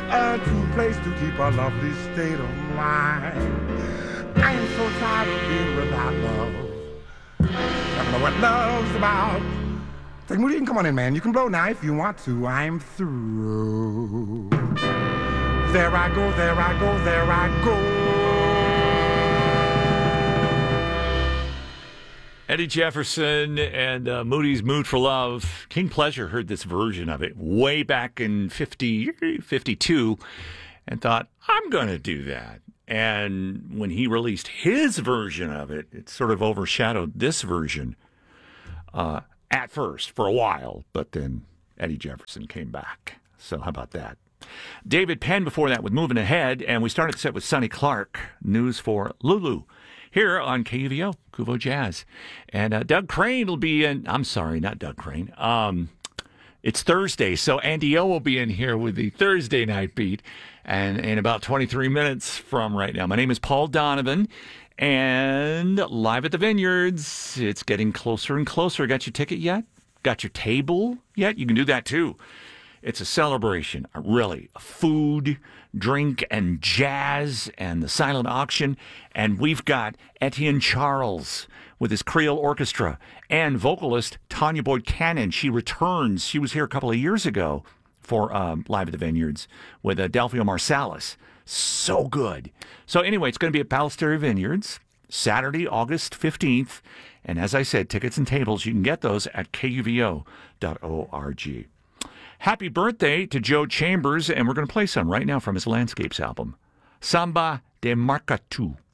a true place to keep a lovely state of mind. I am so tired of being without love. I don't know what love's about. Take Moody, you can come on in, man. You can blow now if you want to. I'm through. There I go, there I go, there I go. Eddie Jefferson and Moody's Mood for Love. King Pleasure heard this version of it way back in 52 and thought, I'm going to do that. And when he released his version of it, it sort of overshadowed this version at first for a while. But then Eddie Jefferson came back. So how about that? David Penn before that with Moving Ahead. And we started the set with Sonny Clark, News for Lulu, here on KUVO, Kuvo Jazz. And Doug Crane will be in. I'm sorry, not Doug Crane. It's Thursday, so Andy O will be in here with the Thursday night beat, and in about 23 minutes from right now. My name is Paul Donovan, and live at the Vineyards, it's getting closer and closer. Got your ticket yet? Got your table yet? You can do that too. It's a celebration, really. Food, drink, and jazz, and the silent auction. And we've got Etienne Charles with his Creole Orchestra and vocalist Tanya Boyd Cannon. She returns. She was here a couple of years ago for Live at the Vineyards with Delphio Marsalis. So good. So anyway, it's going to be at Ballesteros Vineyards, Saturday, August 15th. And as I said, tickets and tables, you can get those at kuvo.org. Happy birthday to Joe Chambers, and we're going to play some right now from his Landscapes album, Samba de Maracatu.